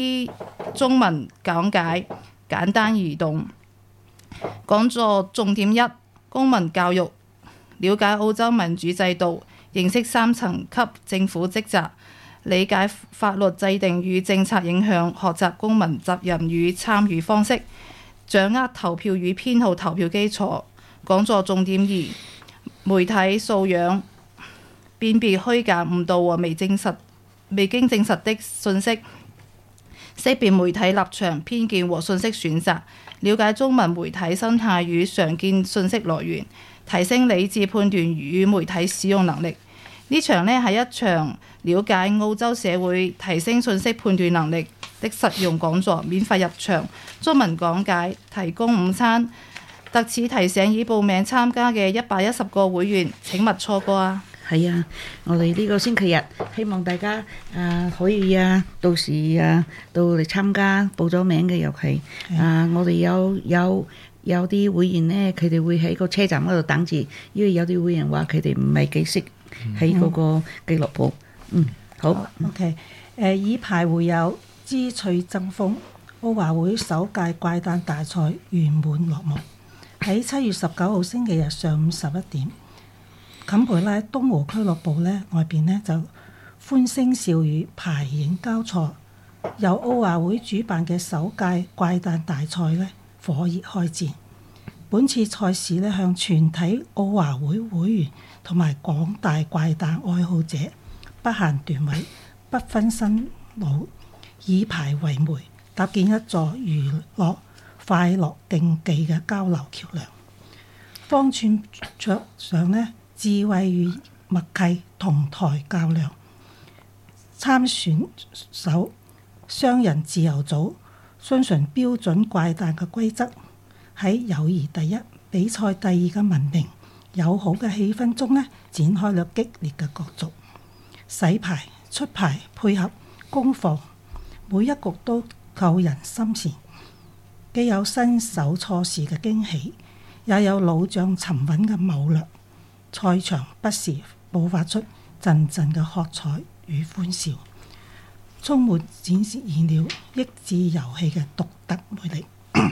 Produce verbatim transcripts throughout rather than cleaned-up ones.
中文講解，簡單易懂。講座重點一：公民教育，了解澳洲民主制度，認識三層級政府職責，理解法律制定與政策影響，學習公民責任與參與方式，掌握投票與編號投票基礎。講座重點二：媒體素養，辨別虛假、誤導和未證實、未經證實的信息，識別媒體立場、偏見和信息選擇，了解中文媒體生態與常見信息來源，提升理智判斷與媒體使用能力。呢場呢係一場了解澳洲社會、提升信息判斷能力的實用講座，免費入場，中文講解，提供午餐。特此提醒已報名參加嘅一百一十個會員，請勿錯過啊！ 係啊，我哋呢個星期日，希望大家啊可以啊到時啊到嚟參加，報咗名嘅尤其啊，我哋有有有啲會員呢，佢哋會喺個車站嗰度等住，因為有啲會員話佢哋唔係幾識喺嗰個記錄簿。嗯，好。 OK，誒以排會友，知趣爭鋒，澳華會首屆怪誕大賽圓滿落幕。喺七月十九號星期日上午十一點，坎培拉東湖俱樂部咧外邊咧就歡聲笑語、排影交錯，由澳華會主辦嘅首屆怪誕大賽咧火熱開戰。本次賽事咧向全體澳華會會員同埋廣大怪誕愛好者不限段位、不分新老，以排為媒，搭建一座娛樂快樂競技嘅交流橋梁，方寸桌上呢智慧與默契同台較量。參選手雙人自由組遵循標準怪誕嘅規則，喺友誼第一、比賽第二嘅文明友好嘅氣氛中呢，展開了激烈嘅角逐。洗牌、出牌、配合、攻防，每一局都扣人心弦。既有新手錯事嘅驚喜，也有老將沉穩嘅謀略。賽場不時爆發出陣陣嘅喝彩與歡笑，充滿展示現了益智遊戲嘅獨特魅力。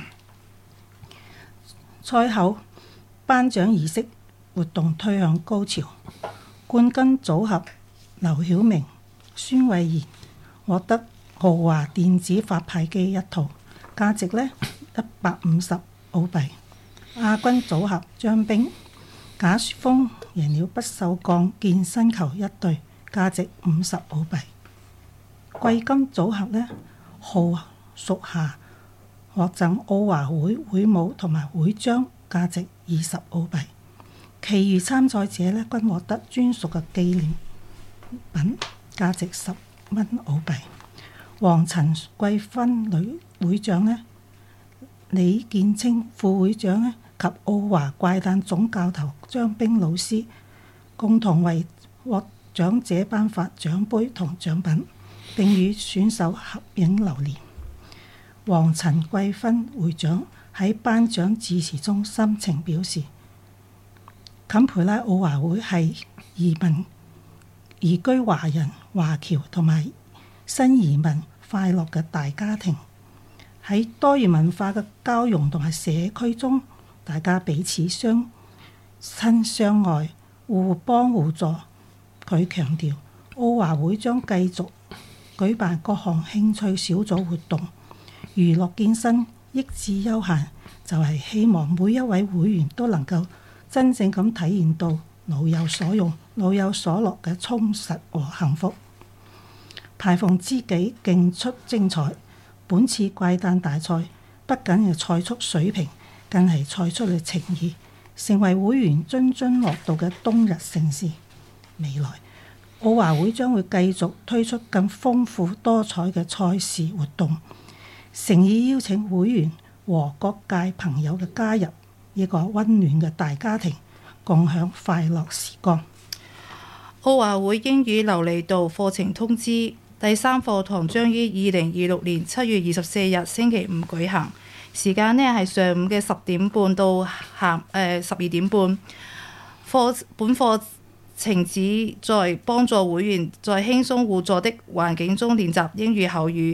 賽後頒獎儀式活動推向高潮，冠軍組合劉曉明、孫慧賢獲得豪華電子發牌機一套，價值呢一百五十澳幣。亞軍組合張冰、賈雪峰贏了不鏽鋼健身球一對，價值五十澳幣。季金組合呢，浩淑霞獲贈澳華會會帽同埋會章，價值二十澳幣。其餘參賽者呢，均獲得專屬嘅紀念品，價值十蚊澳幣。黃陳桂芬女會長呢，李建清副會長呢及澳華怪誕總教頭張冰老師共同為獲獎者頒發獎杯同獎品，並與選手合影留念。黃陳桂芬會長喺頒獎致辭中心情表示，坎培拉澳華會係移民移居華人、華僑同埋新移民快樂嘅大家庭。喺多元文化嘅交融同埋社區中，大家彼此相親相愛、互幫互助。佢強調，澳華會將繼續舉辦各項興趣小組活動，娛樂健身、益智休閒，就係希望每一位會員都能夠真正咁體驗到老有所用、老有所樂嘅充實和幸福。排逢知己，競出精彩。本次怪誕大賽不僅係賽出水平，更係賽出嘅情誼，成為會員津津樂道嘅冬日盛事。未來澳華會將會繼續推出更豐富多彩嘅賽事活動，誠意邀請會員和各界朋友嘅加入呢個溫暖嘅大家庭，共享快樂時光。 澳華會英語流利度課程通知。第三課堂將於二零二六年七月二十四日星期五舉行，時間呢係上午嘅十點半到下誒十二點半。課本課程旨在幫助會員在輕鬆互助的環境中練習英語口語，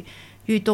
閱讀